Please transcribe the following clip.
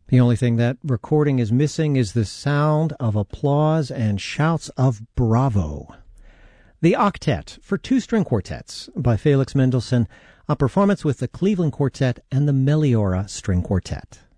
The only thing that recording is missing is the sound of applause and shouts of bravo. The Octet for two string quartets by Felix Mendelssohn, a performance with the Cleveland Quartet and the Meliora String Quartet.